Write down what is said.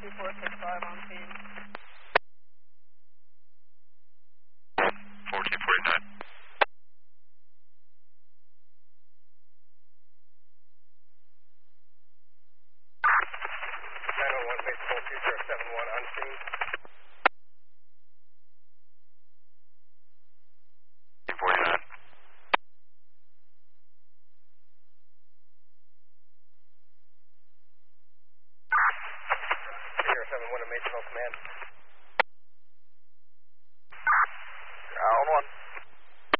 2465 on scene. 1449. Baseball 2071 on scene. 49. Sierra 71 to Masonville Command.